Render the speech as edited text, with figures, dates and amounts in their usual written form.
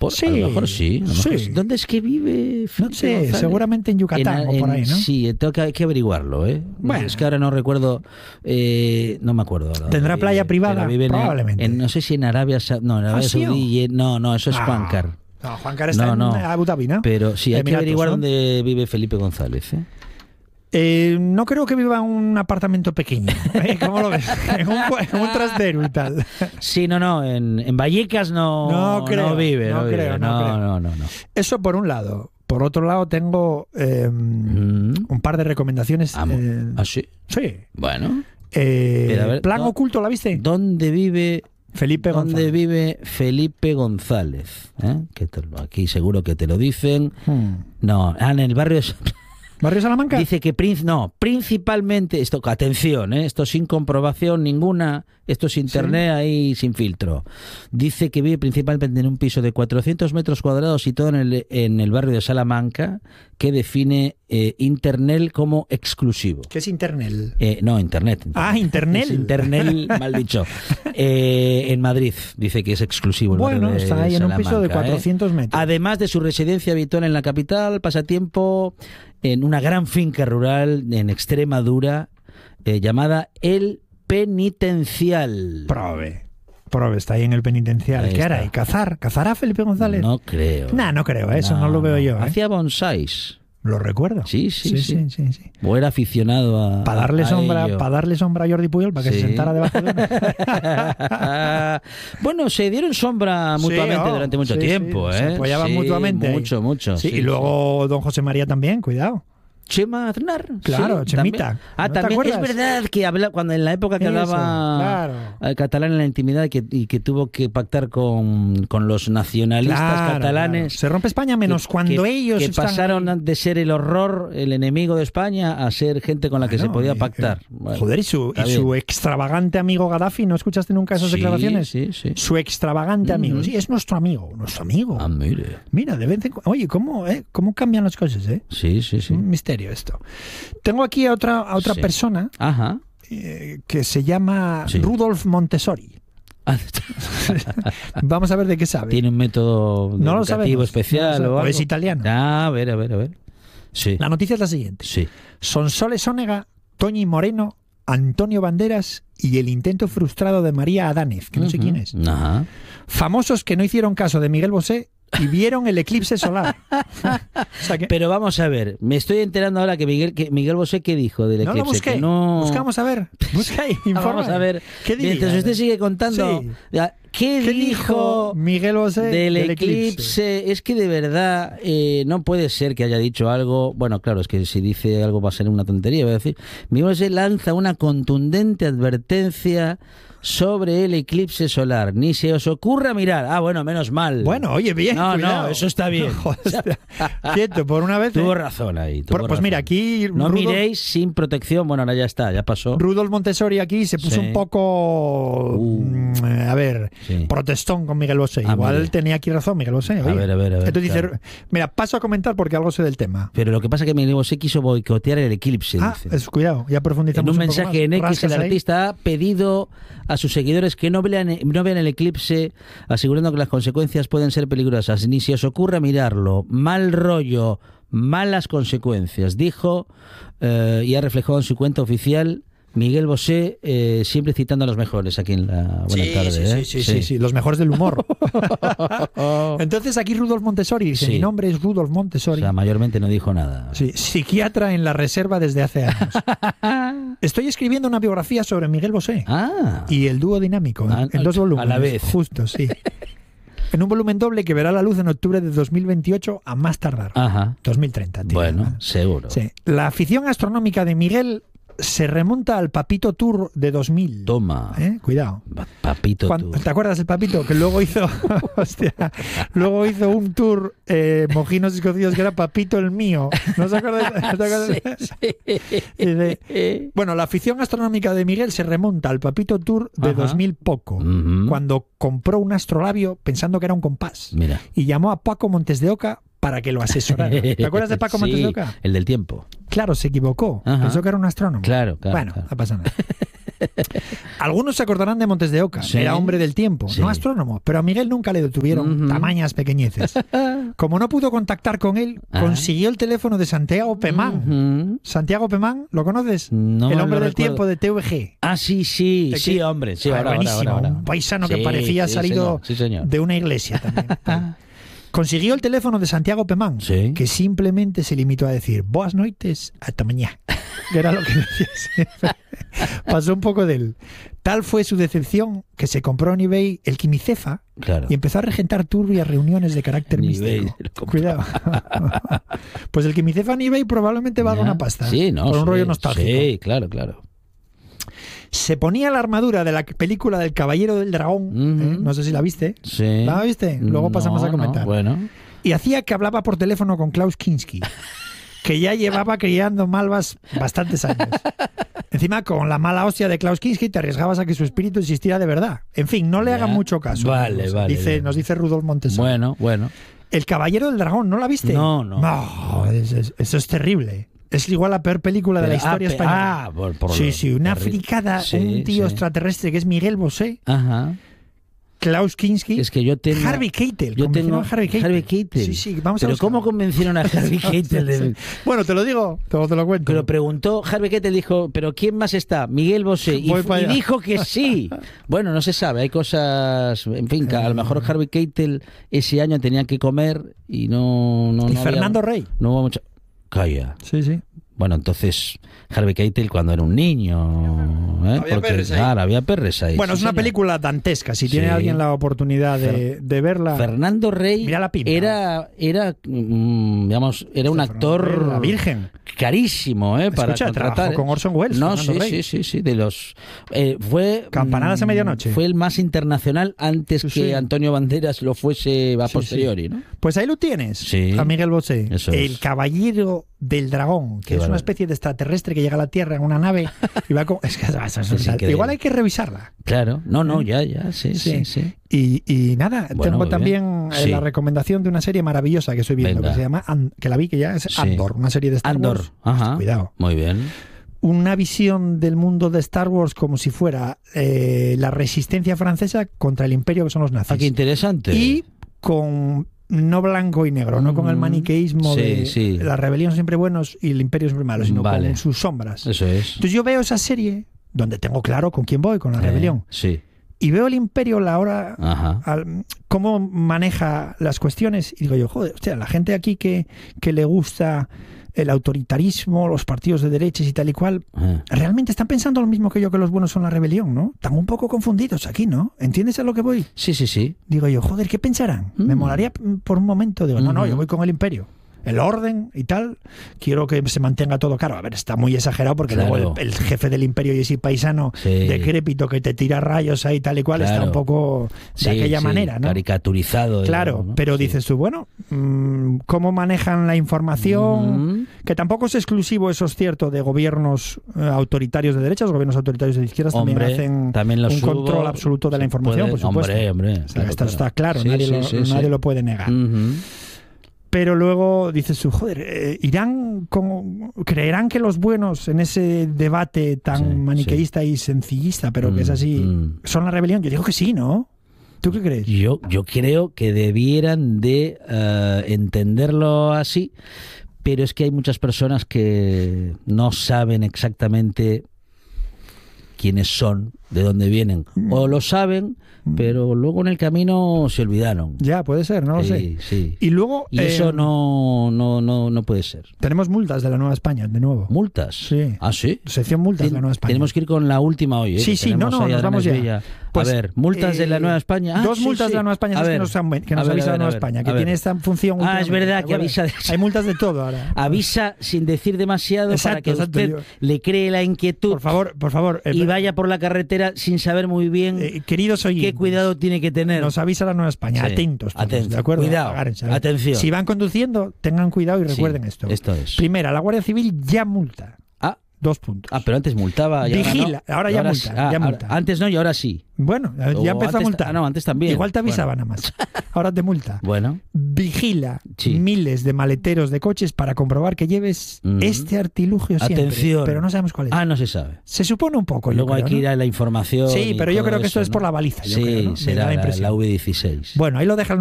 A lo mejor sí. ¿Dónde es que vive Felipe No sé, González? seguramente en Yucatán o por ahí, ¿no? Sí, tengo que averiguarlo, ¿eh? Bueno. Es que ahora no recuerdo, no me acuerdo ahora. ¿Tendrá playa privada? Probablemente. No sé si en Arabia Saudí. No, eso es Juancar. No, Juancar está en Abu Dhabi, ¿no? Pero sí, hay Emiratos, que averiguar ¿no? dónde vive Felipe González, ¿eh? No creo que viva en un apartamento pequeño. ¿Cómo lo ves? en un trastero y tal. Sí, no. En Vallecas no vive. No creo. Eso por un lado. Por otro lado, tengo un par de recomendaciones. ¿Ah, sí? Sí. Bueno. Plan oculto, ¿la viste? ¿Dónde vive Felipe González? ¿Dónde vive Felipe González? Aquí seguro que te lo dicen. No, en el barrio de... ¿Barrio Salamanca? Dice que principalmente, atención, esto sin comprobación ninguna, esto es internet ahí sin filtro. Dice que vive principalmente en un piso de 400 metros cuadrados situado en el barrio de Salamanca, que define Internet como exclusivo. ¿Qué es Internet? No, Internet. Ah, Internet. Es Internet, mal dicho. En Madrid dice que es exclusivo. Bueno, está ahí en un piso de 400 metros. Además de su residencia habitual en la capital, pasa tiempo en una gran finca rural en Extremadura llamada El Penitencial. Prove, está ahí en El Penitencial. ¿Qué hará? ¿Cazará Felipe González? No creo. No creo, eso no lo veo yo. Hacía bonsáis. Lo recuerdo. Sí. O era aficionado a... Para darle sombra a Jordi Puyol, para que se sentara debajo de él. Bueno, se dieron sombra mutuamente durante mucho tiempo. Se apoyaban mutuamente. Mucho. Sí, y luego don José María también, cuidado. Chema Aznar. Claro, Chemita. ¿No también es verdad que cuando en la época que hablaba catalán en la intimidad y que tuvo que pactar con los nacionalistas catalanes. Claro. Se rompe España menos cuando ellos pasaron de ser el horror, el enemigo de España, a ser gente con la que se podía pactar. Joder, y su extravagante amigo Gaddafi, ¿no escuchaste nunca esas declaraciones? Sí. Su extravagante amigo. Sí, es nuestro amigo. Ah, mire. Mira, de vez en cuando. Oye, ¿cómo cambian las cosas, eh? Sí. Un misterio esto. Tengo aquí a otra persona que se llama Rudolf Montessori. Vamos a ver de qué sabe. ¿Tiene un método educativo especial o algo? Es italiano. A ver. Sí. La noticia es la siguiente. Sí. Sonsoles Onega, Toñi Moreno, Antonio Banderas y el intento frustrado de María Adánez, que no sé quién es. Ajá. Famosos que no hicieron caso de Miguel Bosé y vieron el eclipse solar. Pero vamos a ver, me estoy enterando ahora que Miguel Bosé, ¿qué dijo del eclipse? No lo busqué. Buscamos a ver. Busca ahí, informa. Vamos a ver. Mientras usted sigue contando, ¿qué dijo Miguel Bosé del eclipse? Es que de verdad no puede ser que haya dicho algo. Bueno, claro, es que si dice algo va a ser una tontería. Voy a decir, Miguel Bosé lanza una contundente advertencia sobre el eclipse solar. Ni se os ocurra mirar. Bueno, menos mal. Bueno, oye, bien. No, eso está bien. Quieto, por una vez. Tuvo razón ahí. Pues mira, aquí... No miréis sin protección. Bueno, ahora ya está, ya pasó. Rudolf Montessori aquí se puso un poco... protestón con Miguel Bosé. Igual tenía aquí razón Miguel Bosé. A ver. Entonces dice, mira, paso a comentar porque algo sé del tema. Pero lo que pasa es que Miguel Bosé quiso boicotear el eclipse. Cuidado, ya profundizamos en un mensaje en X, el artista ha pedido a sus seguidores que no vean el eclipse, asegurando que las consecuencias pueden ser peligrosas. Ni se os ocurra mirarlo. Mal rollo, malas consecuencias, dijo, y ha reflejado en su cuenta oficial Miguel Bosé, siempre citando a los mejores aquí en la Buenas Tardes. Sí, los mejores del humor. Entonces aquí Rudolf Montessori dice, mi nombre es Rudolf Montessori. O sea, mayormente no dijo nada. Sí, psiquiatra en la reserva desde hace años. Estoy escribiendo una biografía sobre Miguel Bosé y el dúo dinámico en 2 volúmenes. A la vez. Justo, sí. En un volumen doble que verá la luz en octubre de 2028 a más tardar. 2030. Bueno, seguro. Sí. La afición astronómica de Miguel se remonta al Papito Tour de 2000. Toma. Cuidado. Papito Tour. ¿Te acuerdas del Papito? Que luego hizo luego hizo un tour mojinos y cocidos que era Papito el mío. ¿No se acuerdas? Sí. Bueno, la afición astronómica de Miguel se remonta al Papito Tour de 2000 poco, cuando compró un astrolabio pensando que era un compás. Mira. Y llamó a Paco Montes de Oca para que lo asesorara. ¿Te acuerdas de Paco Montes de Oca? El del tiempo. Claro, se equivocó. Pensó que era un astrónomo. Claro. Bueno, no pasa nada. Algunos se acordarán de Montes de Oca. Sí. Era hombre del tiempo, Sí. no astrónomo. Pero a Miguel nunca le detuvieron tamañas pequeñeces. Como no pudo contactar con él, consiguió el teléfono de Santiago Pemán. Santiago Pemán, ¿lo conoces? No el lo hombre del recuerdo. tiempo de TVG. Ah, sí, sí, ¿De sí, qué? hombre. Sí, Buenísimo, ahora. un paisano que Sí, parecía sí, salido señor, sí, señor. de una iglesia también. Consiguió el teléfono de Santiago Pemán, Sí. que simplemente se limitó a decir boas noites, ata mañá. Que era lo que decía siempre. Pasó un poco de él. Tal fue su decepción que se compró en eBay el Quimicefa Claro. y empezó a regentar turbias reuniones de carácter En místico. eBay lo compró. Cuidado. Pues el Quimicefa en eBay probablemente valga Ya. una pasta. Sí, no. Por un sí, rollo nostálgico. Sí, claro, claro. Se ponía la armadura de la película del Caballero del Dragón. Ujú. No sé si la viste. Sí. ¿La viste? Luego pasamos No, a comentar. no, bueno. Y hacía que hablaba por teléfono con Klaus Kinski, que ya llevaba criando malvas bastantes años. Encima, con la mala hostia de Klaus Kinski, te arriesgabas a que su espíritu existiera de verdad. En fin, no le Ya. hagan mucho caso. Vale, amigos. vale, bien. Nos dice Rudolf Montesano. Bueno. El Caballero del Dragón, ¿no la viste? No. Eso es terrible. Es igual la peor película de la historia española. Sí, una fricada, Sí, un tío sí. extraterrestre que es Miguel Bosé, Ajá. Klaus Kinski, Es que yo tengo... Harvey Keitel. Yo tengo convencieron a Harvey Keitel. Harvey Keitel. Sí, vamos a Pero buscar. ¿cómo convencieron a Harvey Keitel? de- Bueno, te lo digo, te lo cuento. Pero preguntó, Harvey Keitel dijo, ¿pero quién más está? Miguel Bosé. Y, Voy para y allá. dijo que sí. Bueno, no se sabe, hay cosas... En fin, que a lo mejor Harvey Keitel ese año tenía que comer y no y había- Fernando Rey. No hubo mucho... Calla. Sí. Bueno, entonces Harvey Keitel cuando era un niño, ¿eh? Había Porque perres ahí. claro, había perres ahí. Bueno, sí, es una señor. película dantesca. Si Sí. tiene alguien la oportunidad de verla. Fernando Rey Mira la pimpa. era digamos, era un actor La Virgen. carísimo, para Escucha, contratar. trabajó con Orson Welles, No, Fernando sí, Rey. sí, de los fue Campanadas a medianoche. Fue el más internacional antes Sí, que sí. Antonio Banderas lo fuese a Sí, posteriori, ¿no? Pues ahí lo tienes, Sí. a Miguel Bosé. Eso es. El Caballero del Dragón, que Qué es una bárbaro. especie de extraterrestre que llega a la Tierra en una nave y va con... Es que eso es increíble. igual hay que revisarla. Claro, no, ya, sí. Y nada, Bueno, tengo muy también bien. Sí. la recomendación de una serie maravillosa que estoy viendo, Venga. que se llama, que la vi, que ya es Sí. Andor, una serie de Star Andor, Wars. ajá. Cuidado. Muy bien. Una visión del mundo de Star Wars como si fuera la resistencia francesa contra el imperio que son los nazis. Ah, qué interesante. Y con no blanco y negro, no con el maniqueísmo de Sí. la rebelión son siempre buenos y el imperio siempre malo, sino Vale. con sus sombras. Eso es. Entonces yo veo esa serie donde tengo claro con quién voy, con la rebelión. Sí. Y veo el imperio la hora, Ajá. cómo maneja las cuestiones. Y digo yo, joder, hostia, la gente aquí que le gusta el autoritarismo, los partidos de derechas y tal y cual, realmente están pensando lo mismo que yo, que los buenos son la rebelión, ¿no? Están un poco confundidos aquí, ¿no? ¿Entiendes a lo que voy? Sí. Digo yo, joder, ¿qué pensarán? Me molaría por un momento. Digo, no, yo voy con el imperio. El orden y tal, quiero que se mantenga todo claro. A ver, está muy exagerado porque Claro. luego el jefe del imperio y ese paisano Sí. decrépito que te tira rayos ahí tal y cual está Claro. un poco de aquella manera, ¿no? Caricaturizado. Claro, digamos, ¿no? pero Sí. dices tú, bueno, ¿cómo manejan la información? Que tampoco es exclusivo, eso es cierto, de gobiernos autoritarios de derecha, los gobiernos autoritarios de izquierdas también Hombre, hacen también los un control hubo, absoluto de la se información, puede- por supuesto. Hombre. O sea, esto está claro, Sí, nadie sí. lo puede negar. Ujú. Pero luego dices tú, joder, creerán que los buenos en ese debate tan Sí, maniqueísta y sencillista, pero que es así, son la rebelión. Yo digo que sí, ¿no? ¿Tú qué crees? Yo creo que debieran de entenderlo así, pero es que hay muchas personas que no saben exactamente quiénes son, de dónde vienen, o lo saben, pero luego en el camino se olvidaron. Ya, puede ser, no lo sé. Sí. Y luego Y eso no puede ser. tenemos multas de la Nueva España, de nuevo. ¿Multas? Sí. ¿Ah, sí? Sección multas de la Nueva España. Tenemos que ir con la última hoy, ¿eh? Sí, Que sí, tenemos ahí a nos vamos Adrián ya. Esvilla. Pues, a ver, multas de la Nueva España. Dos multas de la Nueva España A que ver, nos a avisa ver, la Nueva España, que tiene esta función. Ah, es últimamente, verdad ¿te que acuerdas? avisa. Hay multas de todo ahora. Avisa sin decir demasiado para Exacto, que exacto, usted yo- le cree la inquietud Por favor. y vaya por la carretera sin saber muy bien queridos oyentes, qué cuidado tiene que tener. nos avisa la Nueva España. Sí. Atentos, todos, Atentos. ¿de acuerdo? Cuidado. Agárrense. Atención. Si van conduciendo, tengan cuidado y Sí, recuerden esto. Esto es. Primera, la Guardia Civil ya multa. 2 puntos. Pero antes multaba. Y Vigila, ahora ya Y multa, sí. ya ahora- multa. Antes no y ahora sí. Bueno, O ya empezó a antes- multar. no, antes también. Igual te avisaba nada más. Ahora te multa. Bueno. vigila miles de maleteros de coches para comprobar que lleves este artilugio siempre. Atención. Pero no sabemos cuál es. No se sabe. Se supone un poco. Luego yo creo, hay que ir a la información. Sí, pero yo creo que esto eso, es por la baliza. Sí, yo creo, ¿no? será la V16. Bueno, ahí lo deja el